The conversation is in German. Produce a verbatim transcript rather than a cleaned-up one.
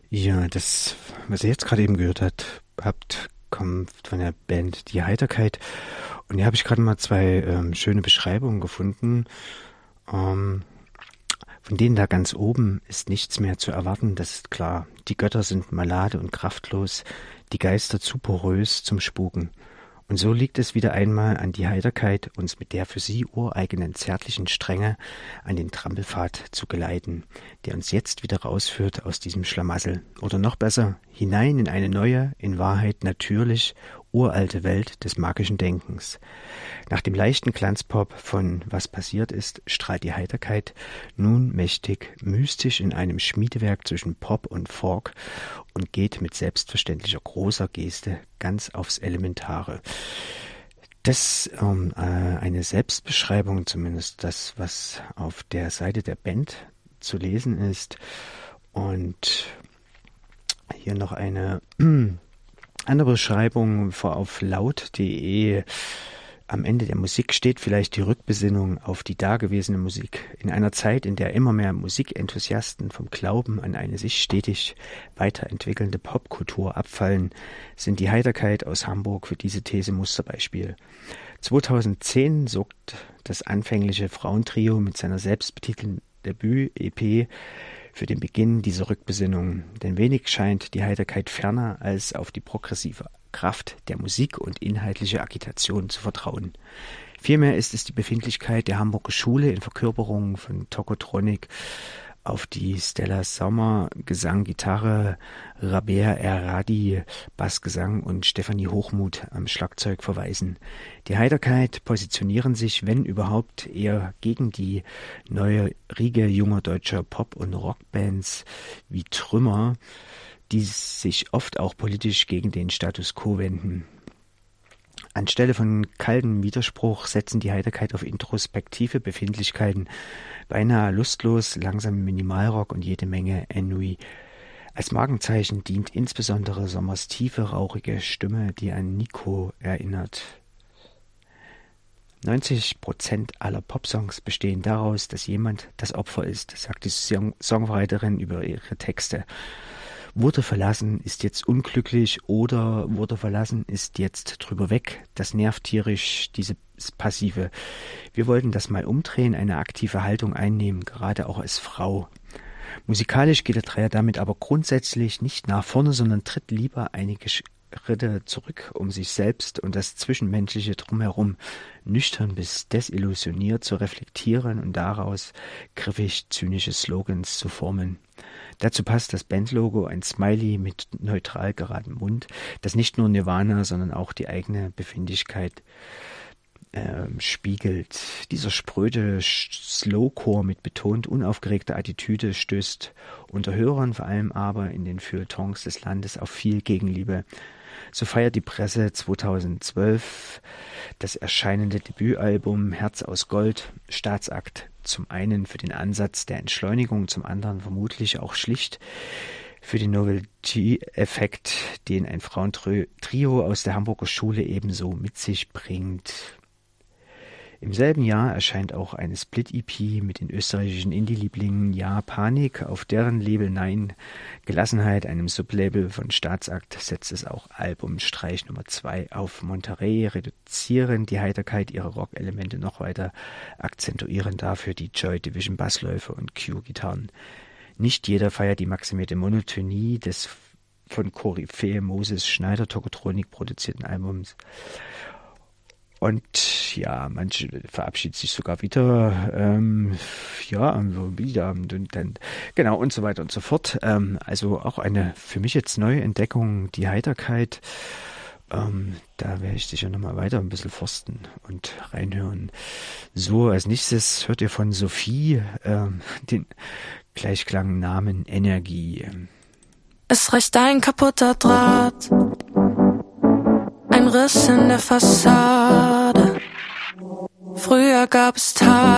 Ja, das, was ihr jetzt gerade eben gehört habt, habt, kommt von der Band Die Heiterkeit. Und hier habe ich gerade mal zwei ähm, schöne Beschreibungen gefunden. Ähm, von denen da ganz oben ist nichts mehr zu erwarten, das ist klar. Die Götter sind malade und kraftlos, die Geister zu porös zum Spuken. Und so liegt es wieder einmal an die Heiterkeit, uns mit der für sie ureigenen zärtlichen Strenge an den Trampelpfad zu geleiten, der uns jetzt wieder rausführt aus diesem Schlamassel. Oder noch besser, hinein in eine neue, in Wahrheit natürlich uralte Welt des magischen Denkens. Nach dem leichten Glanzpop von Was passiert ist, strahlt die Heiterkeit nun mächtig, mystisch in einem Schmiedewerk zwischen Pop und Folk und geht mit selbstverständlicher großer Geste ganz aufs Elementare. Das ist ähm, äh, eine Selbstbeschreibung, zumindest das, was auf der Seite der Band zu lesen ist. Und hier noch eine andere Beschreibung auf laut punkt de. Am Ende der Musik steht vielleicht die Rückbesinnung auf die dagewesene Musik. In einer Zeit, in der immer mehr Musikenthusiasten vom Glauben an eine sich stetig weiterentwickelnde Popkultur abfallen, sind die Heiterkeit aus Hamburg für diese These Musterbeispiel. zweitausendzehn sorgt das anfängliche Frauentrio mit seiner selbstbetitelten Debüt-E P für den Beginn dieser Rückbesinnung, denn wenig scheint die Heiterkeit ferner als auf die progressive Kraft der Musik und inhaltliche Agitation zu vertrauen. Vielmehr ist es die Befindlichkeit der Hamburger Schule in Verkörperung von Tokotronic auf die Stella Sommer Gesang, Gitarre, Rabea Erradi Bassgesang und Stefanie Hochmuth am Schlagzeug verweisen. Die Heiterkeit positionieren sich, wenn überhaupt, eher gegen die neue Riege junger deutscher Pop- und Rockbands wie Trümmer, die sich oft auch politisch gegen den Status quo wenden. Anstelle von kaltem Widerspruch setzen die Heiterkeit auf introspektive Befindlichkeiten, beinahe lustlos, langsam Minimalrock und jede Menge Ennui. Als Markenzeichen dient insbesondere Sommers tiefe, rauchige Stimme, die an Nico erinnert. neunzig Prozent aller Popsongs bestehen daraus, dass jemand das Opfer ist, sagt die Song- Songwriterin über ihre Texte. Wurde verlassen, ist jetzt unglücklich oder wurde verlassen, ist jetzt drüber weg. Das nervt tierisch, dieses Passive. Wir wollten das mal umdrehen, eine aktive Haltung einnehmen, gerade auch als Frau. Musikalisch geht der Dreier damit aber grundsätzlich nicht nach vorne, sondern tritt lieber einige Schritte zurück, um sich selbst und das Zwischenmenschliche drumherum nüchtern bis desillusioniert zu reflektieren und daraus griffig zynische Slogans zu formen. Dazu passt das Bandlogo, ein Smiley mit neutral geradem Mund, das nicht nur Nirvana, sondern auch die eigene Befindlichkeit äh, spiegelt. Dieser spröde Slowcore mit betont unaufgeregter Attitüde stößt unter Hörern, vor allem aber in den Feuilletons des Landes, auf viel Gegenliebe. So feiert die Presse zweitausendzwölf das erscheinende Debütalbum Herz aus Gold, Staatsakt, zum einen für den Ansatz der Entschleunigung, zum anderen vermutlich auch schlicht für den Novelty-Effekt, den ein Frauentrio aus der Hamburger Schule ebenso mit sich bringt. Im selben Jahr erscheint auch eine Split-E P mit den österreichischen Indie-Lieblingen Ja Panik, auf deren Label Nein Gelassenheit, einem Sublabel von Staatsakt, setzt es auch Albumstreich Nummer zwei auf Monterey, reduzieren die Heiterkeit ihrer Rock-Elemente noch weiter, akzentuieren dafür die Joy Division Bassläufe und Q-Gitarren. Nicht jeder feiert die maximierte Monotonie des von Koryphäe Moses Schneider Tokotronic produzierten Albums. Und ja, manche verabschieden sich sogar wieder, ähm, ja, wieder, und dann, genau, und so weiter und so fort. Ähm, also auch eine für mich jetzt neue Entdeckung, die Heiterkeit. Ähm, da werde ich sicher nochmal weiter ein bisschen forsten und reinhören. So, als nächstes hört ihr von Sophie ähm, den Gleichklangnamen Energie. Es reicht ein kaputter Draht, ein Riss in der Fassade. Früher gab es Tage.